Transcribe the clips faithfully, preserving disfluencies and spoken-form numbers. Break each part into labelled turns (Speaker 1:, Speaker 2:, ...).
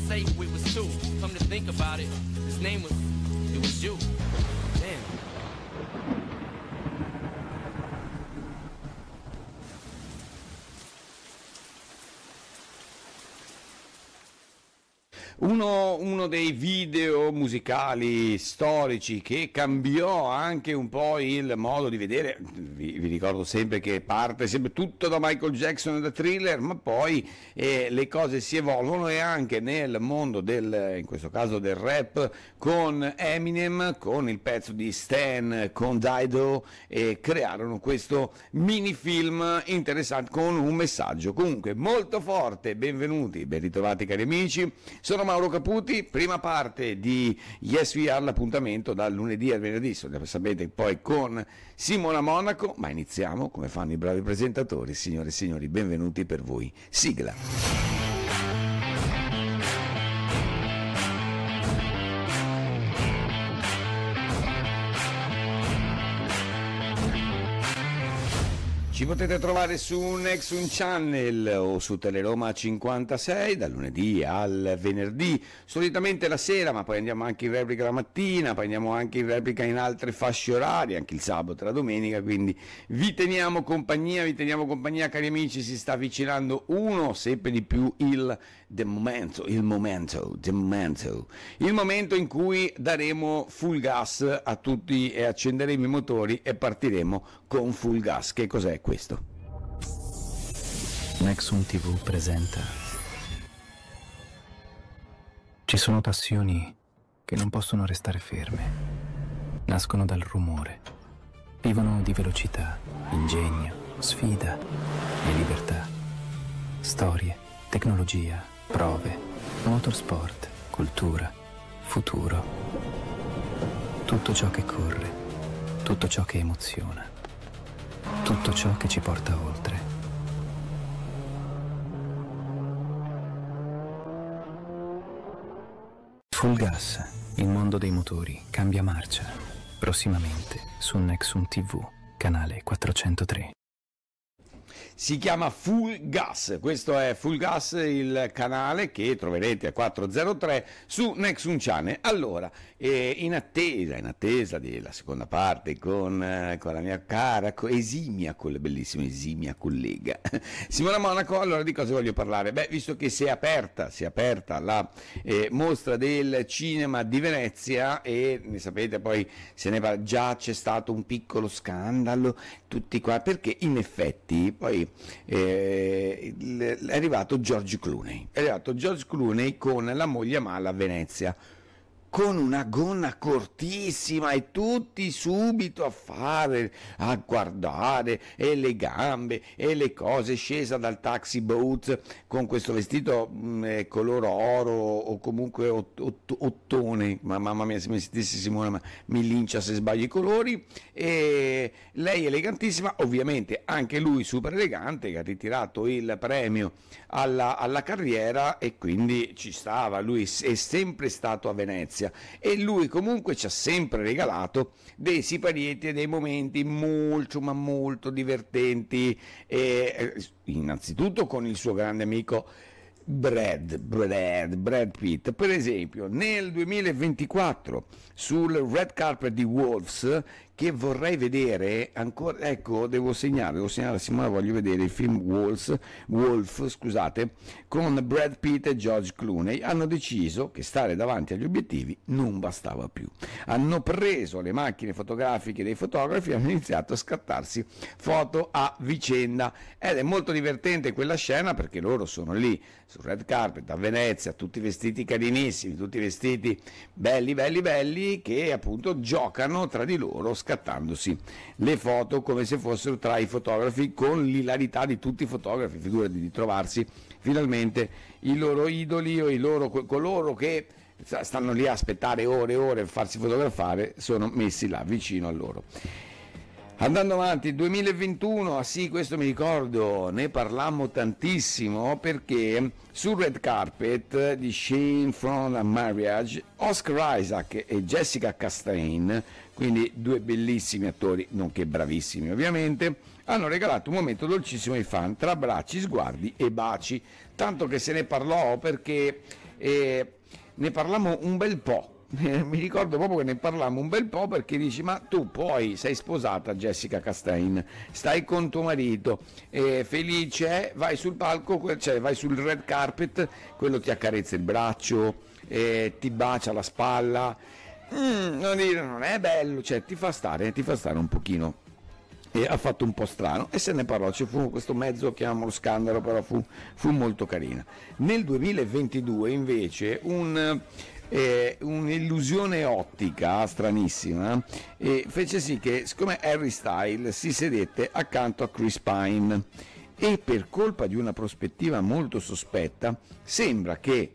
Speaker 1: say we was two. Come to think about it, his name was, it was you. Damn.
Speaker 2: Uno, uno dei video musicali storici che cambiò anche un po' il modo di vedere, vi, vi ricordo sempre che parte sempre tutto da Michael Jackson e da Thriller, ma poi eh, le cose si evolvono e anche nel mondo del, in questo caso del rap, con Eminem, con il pezzo di Stan, con Dido, e crearono questo mini film interessante con un messaggio comunque molto forte. Benvenuti, ben ritrovati cari amici, sono Mauro Caputi, prima parte di Yes We Are, l'appuntamento dal lunedì al venerdì, sapete, poi con Simona Monaco, ma iniziamo come fanno i bravi presentatori. Signore e signori, benvenuti per voi, sigla. Ci potete trovare su Nexum Channel o su Teleroma cinquantasei dal lunedì al venerdì, solitamente la sera, ma poi andiamo anche in replica la mattina, poi andiamo anche in replica in altre fasce orarie, anche il sabato e la domenica, quindi vi teniamo compagnia, vi teniamo compagnia cari amici. Si sta avvicinando uno, sempre di più il the momento, il momento, the momento, il momento in cui daremo full gas a tutti e accenderemo i motori e partiremo con full gas. Che cos'è questo?
Speaker 3: Nexum T V presenta. Ci sono passioni che non possono restare ferme. Nascono dal rumore. Vivono di velocità, ingegno, sfida e libertà. Storie, tecnologia, prove, motorsport, cultura, futuro. Tutto ciò che corre, tutto ciò che emoziona. Tutto ciò che ci porta oltre. Full gas, il mondo dei motori cambia marcia. Prossimamente su Nexum T V, canale quattrocentotre.
Speaker 2: Si chiama Full Gas, questo è Full Gas, il canale che troverete a quattrocentotre su Nexum Channel. Allora, eh, in attesa, in attesa della seconda parte con, eh, con la mia cara, esimia, con la bellissima esimia collega Simona Monaco, allora di cosa voglio parlare? Beh, visto che si è aperta, si è aperta la eh, mostra del cinema di Venezia e ne sapete poi se ne va, già c'è stato un piccolo scandalo, tutti qua, perché in effetti poi Eh, è arrivato George Clooney, è arrivato George Clooney con la moglie Mala a Venezia, con una gonna cortissima e tutti subito a fare, a guardare, e le gambe e le cose, scesa dal taxi boat con questo vestito mh, color oro o comunque ott, ott, ottone, ma mamma mia se mi sentissi Simona ma mi lincia se sbaglio i colori, e lei elegantissima, ovviamente anche lui super elegante, che ha ritirato il premio alla, alla carriera e quindi ci stava, lui è sempre stato a Venezia. E lui comunque ci ha sempre regalato dei siparietti e dei momenti molto ma molto divertenti, e innanzitutto con il suo grande amico Brad, Brad, Brad Pitt. Per esempio nel duemilaventiquattro sul red carpet di Wolves, che vorrei vedere ancora, ecco devo segnare, devo segnare a Simona, voglio vedere il film Wolves, Wolf, scusate, con Brad Pitt e George Clooney. Hanno deciso che stare davanti agli obiettivi non bastava più, hanno preso le macchine fotografiche dei fotografi e hanno iniziato a scattarsi foto a vicenda, ed è molto divertente quella scena perché loro sono lì sul red carpet a Venezia, tutti vestiti carinissimi, tutti vestiti belli belli belli, che appunto giocano tra di loro scattandosi le foto come se fossero tra i fotografi, con l'ilarità di tutti i fotografi, figurati di trovarsi finalmente i loro idoli o i loro, coloro che stanno lì a aspettare ore e ore per farsi fotografare, sono messi là vicino a loro. Andando avanti, duemilaventuno, ah sì, questo mi ricordo, ne parlammo tantissimo perché sul red carpet di Shane from a Marriage, Oscar Isaac e Jessica Chastain, quindi due bellissimi attori, nonché bravissimi ovviamente, hanno regalato un momento dolcissimo ai fan tra abbracci, sguardi e baci, tanto che se ne parlò perché e ne parlammo un bel po'. Mi ricordo proprio che ne parlammo un bel po', perché dici: ma tu poi sei sposata, Jessica Chastain, stai con tuo marito, eh, felice, vai sul palco, cioè vai sul red carpet, quello ti accarezza il braccio, eh, ti bacia la spalla, mm, non, dire, non è bello, cioè ti fa stare, ti fa stare un pochino. E ha fatto un po' strano, e se ne parlò, ci fu questo mezzo, chiamiamolo scandalo, però fu, fu molto carina. Nel duemilaventidue invece un... Eh, un'illusione ottica stranissima eh, fece sì che, siccome Harry Styles si sedette accanto a Chris Pine, e per colpa di una prospettiva molto sospetta sembra che,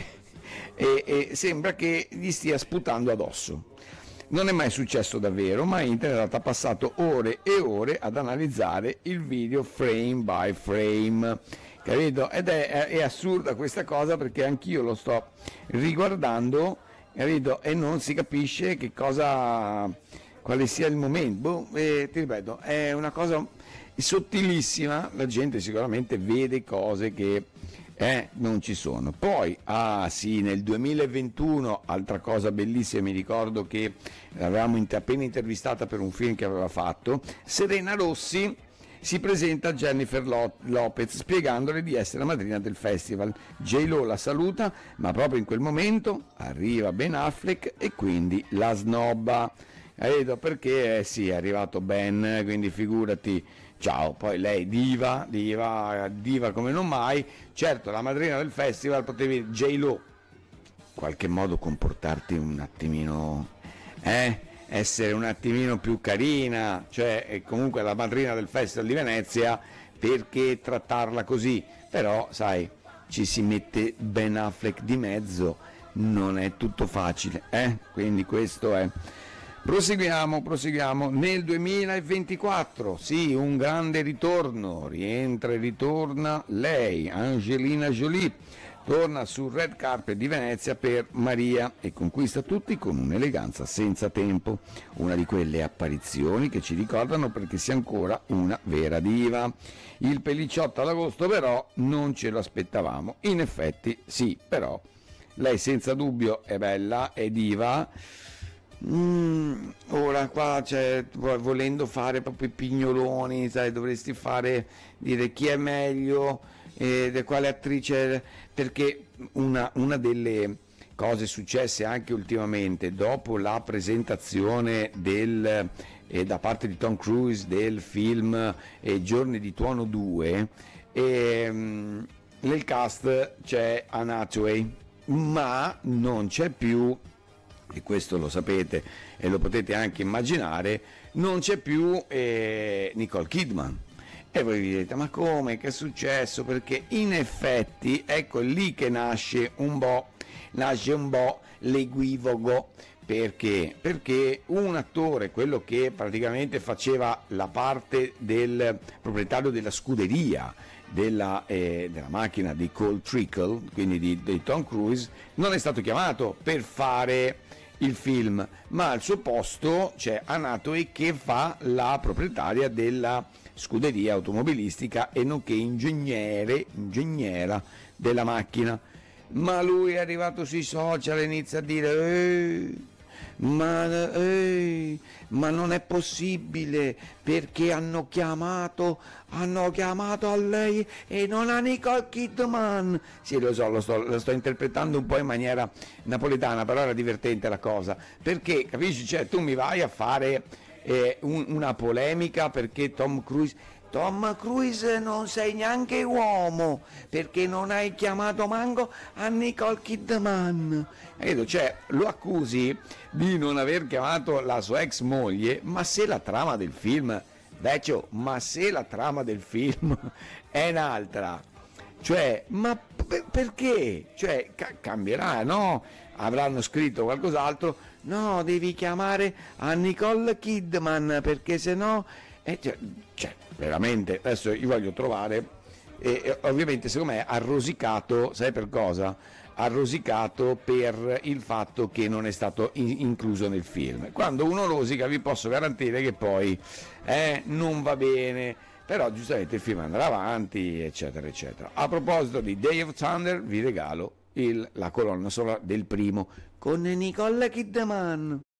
Speaker 2: eh, eh, sembra che gli stia sputando addosso. Non è mai successo davvero, ma internet ha passato ore e ore ad analizzare il video frame by frame, capito? Ed è, è, è assurda questa cosa, perché anch'io lo sto riguardando, capito? E non si capisce che cosa, quale sia il momento. Boh, e, ti ripeto, è una cosa sottilissima, la gente sicuramente vede cose che eh, non ci sono. Poi, ah sì, nel duemilaventuno, altra cosa bellissima, mi ricordo che l'avevamo appena intervistata per un film che aveva fatto, Serena Rossi si presenta a Jennifer Lopez spiegandole di essere la madrina del festival. J-Lo la saluta, ma proprio in quel momento arriva Ben Affleck e quindi la snobba. Vedo perché eh, sì, è arrivato Ben, quindi figurati. Ciao, poi lei diva, diva, diva come non mai. Certo, la madrina del festival, potevi J-Lo, in qualche modo comportarti un attimino, eh? essere un attimino più carina, cioè è comunque la madrina del Festival di Venezia, perché trattarla così? Però sai, ci si mette Ben Affleck di mezzo, non è tutto facile, eh? Quindi questo è. Proseguiamo, proseguiamo. Nel duemilaventiquattro, sì, un grande ritorno, rientra e ritorna lei, Angelina Jolie, torna sul red carpet di Venezia per Maria e conquista tutti con un'eleganza senza tempo, una di quelle apparizioni che ci ricordano perché sia ancora una vera diva. Il pellicciotto ad agosto però non ce lo aspettavamo, in effetti sì, però lei senza dubbio è bella, è diva. Mm, ora qua c'è, volendo fare proprio i pignoloni, sai, dovresti fare, dire chi è meglio, eh, quale attrice, perché una, una delle cose successe anche ultimamente dopo la presentazione del, eh, da parte di Tom Cruise del film eh, Giorni di Tuono due, eh, nel cast c'è Anne Hathaway, ma non c'è più, e questo lo sapete e lo potete anche immaginare, non c'è più eh, Nicole Kidman. E voi vi direte: ma come, che è successo? Perché in effetti ecco lì che nasce un po', nasce un po' l'equivoco. Perché? Perché un attore, quello che praticamente faceva la parte del proprietario della scuderia della, eh, della macchina di Cole Trickle, quindi di, di Tom Cruise, non è stato chiamato per fare il film, ma al suo posto c'è Anne Hathaway che fa la proprietaria della scuderia automobilistica e nonché ingegnere, ingegnera della macchina. Ma lui è arrivato sui social e inizia a dire Ehi, ma, ehi, ma non è possibile, perché hanno chiamato hanno chiamato a lei e non a Nicole Kidman. Sì, lo so, lo sto, lo sto interpretando un po' in maniera napoletana, però era divertente la cosa, perché capisci, cioè tu mi vai a fare eh, un, una polemica perché Tom Cruise Tom Cruise non sei neanche uomo, perché non hai chiamato manco a Nicole Kidman. Cioè, lo accusi di non aver chiamato la sua ex moglie, ma se la trama del film, vecchio, ma se la trama del film è un'altra, cioè, ma p- perché? Cioè, ca- cambierà, no? Avranno scritto qualcos'altro, no, devi chiamare a Nicole Kidman, perché sennò... Eh, cioè, cioè, veramente, adesso io voglio trovare, e, e ovviamente secondo me ha rosicato, sai per cosa? Ha rosicato per il fatto che non è stato in, incluso nel film. Quando uno rosica vi posso garantire che poi eh, non va bene, però giustamente il film andrà avanti, eccetera, eccetera. A proposito di Day of Thunder vi regalo il- la colonna sonora del primo con Nicole Kidman.